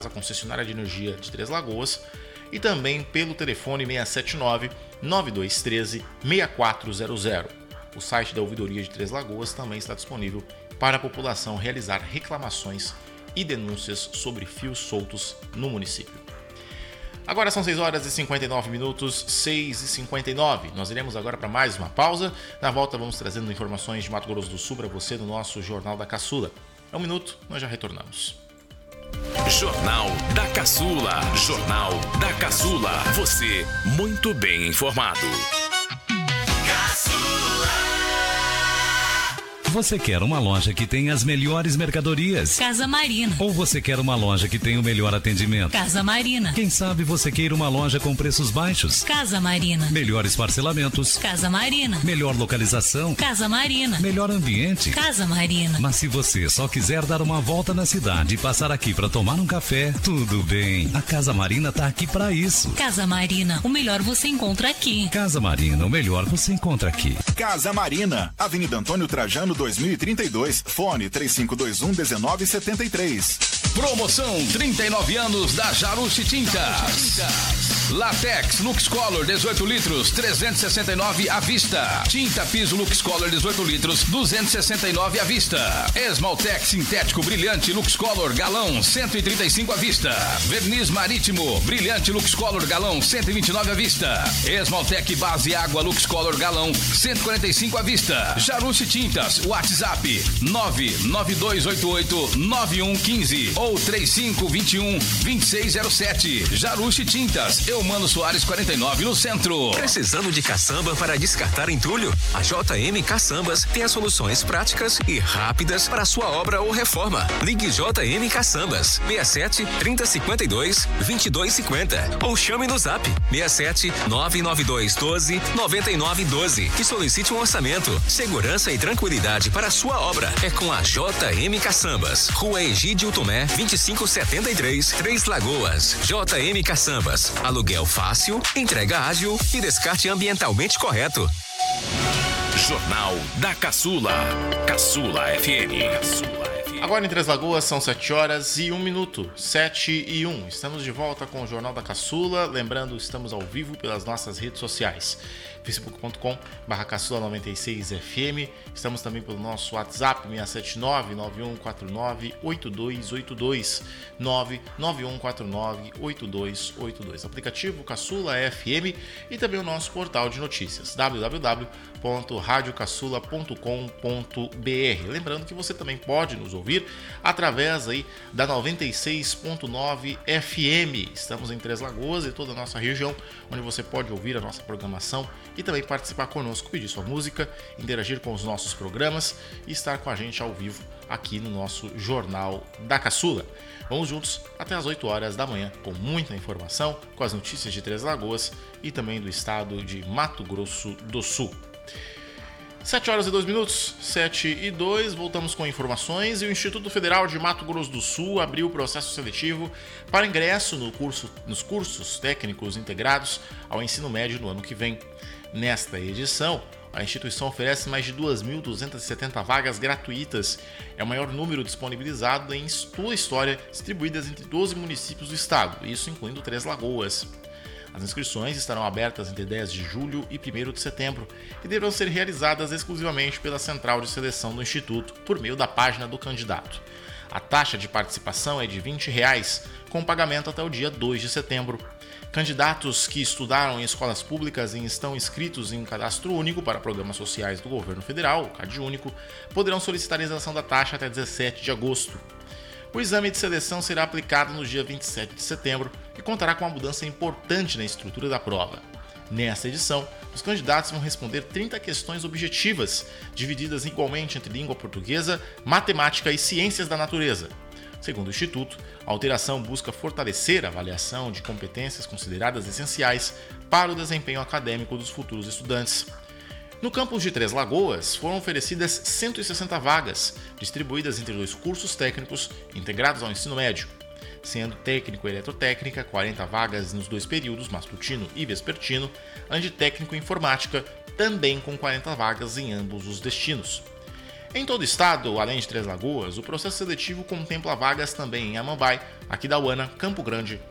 a concessionária de energia de Três Lagoas, e também pelo telefone 679-9213-6400. O site da Ouvidoria de Três Lagoas também está disponível para a população realizar reclamações e denúncias sobre fios soltos no município. Agora são 6 horas e 59 minutos, 6h59. Nós iremos agora para mais uma pausa. Na volta vamos trazendo informações de Mato Grosso do Sul para você no nosso Jornal da Caçula. É um minuto, nós já retornamos. Jornal da Caçula. Jornal da Caçula. Você muito bem informado. Você quer uma loja que tenha as melhores mercadorias? Casa Marina. Ou você quer uma loja que tenha o melhor atendimento? Casa Marina. Quem sabe você queira uma loja com preços baixos? Casa Marina. Melhores parcelamentos? Casa Marina. Melhor localização? Casa Marina. Melhor ambiente? Casa Marina. Mas se você só quiser dar uma volta na cidade e passar aqui para tomar um café, tudo bem. A Casa Marina tá aqui para isso. Casa Marina, o melhor você encontra aqui. Casa Marina, o melhor você encontra aqui. Casa Marina, Avenida Antônio Trajano 2032, fone 3521-1973. Promoção 39 anos da Jarucci Tintas. Latex Lux Color 18 litros, 369 à vista. Tinta piso Lux Color 18 litros, 269 à vista. Esmaltex sintético brilhante Lux Color galão, 135 à vista. Verniz marítimo brilhante Lux Color galão, 129 à vista. Esmaltec base água Lux Color galão, 145 à vista. Jarucci Tintas, WhatsApp 992889115 ou 3521-2607. Jarucci Tintas, Eumano Soares 49 no centro. Precisando de caçamba para descartar entulho? A JM Caçambas tem as soluções práticas e rápidas para sua obra ou reforma. Ligue JM Caçambas 67 3052 2250 ou chame no Zap 67 992 12 9912 e solicite um orçamento. Segurança e tranquilidade para a sua obra é com a JM Caçambas. Rua Egídio Tomé 2573, Três Lagoas. JM Caçambas. Aluguel fácil, entrega ágil e descarte ambientalmente correto. Jornal da Caçula. Caçula FM. Agora em Três Lagoas são 7 horas e 1 minuto, 7h01. Estamos de volta com o Jornal da Caçula. Lembrando, estamos ao vivo pelas nossas redes sociais. facebook.com/caçula96fm. Estamos também pelo nosso WhatsApp 679-9149-8282, 99149-8282. Aplicativo Caçula FM e também o nosso portal de notícias www.radiocaçula.com.br. Lembrando que você também pode nos ouvir através aí da 96.9 FM. Estamos em Três Lagoas e toda a nossa região, onde você pode ouvir a nossa programação e também participar conosco, pedir sua música, interagir com os nossos programas e estar com a gente ao vivo aqui no nosso Jornal da Caçula. Vamos juntos até as 8 horas da manhã com muita informação, com as notícias de Três Lagoas e também do estado de Mato Grosso do Sul. 7 horas e 2 minutos, 7h02, voltamos com informações. E o Instituto Federal de Mato Grosso do Sul abriu o processo seletivo para ingresso nos cursos técnicos integrados ao ensino médio no ano que vem. Nesta edição, a instituição oferece mais de 2.270 vagas gratuitas. É o maior número disponibilizado em sua história, distribuídas entre 12 municípios do estado, isso incluindo Três Lagoas. As inscrições estarão abertas entre 10 de julho e 1º de setembro e deverão ser realizadas exclusivamente pela Central de Seleção do Instituto, por meio da página do candidato. A taxa de participação é de R$ 20, com pagamento até o dia 2 de setembro. Candidatos que estudaram em escolas públicas e estão inscritos em um cadastro único para programas sociais do governo federal, o CadÚnico, poderão solicitar a isenção da taxa até 17 de agosto. O exame de seleção será aplicado no dia 27 de setembro e contará com uma mudança importante na estrutura da prova. Nesta edição, os candidatos vão responder 30 questões objetivas, divididas igualmente entre língua portuguesa, matemática e ciências da natureza. Segundo o Instituto, a alteração busca fortalecer a avaliação de competências consideradas essenciais para o desempenho acadêmico dos futuros estudantes. No campus de Três Lagoas, foram oferecidas 160 vagas, distribuídas entre 2 cursos técnicos integrados ao ensino médio, sendo técnico e eletrotécnica, 40 vagas nos 2 períodos, matutino e vespertino, além de técnico em informática, também com 40 vagas em ambos os destinos. Em todo o estado, além de Três Lagoas, o processo seletivo contempla vagas também em Amambai, Aquidauana, Campo Grande,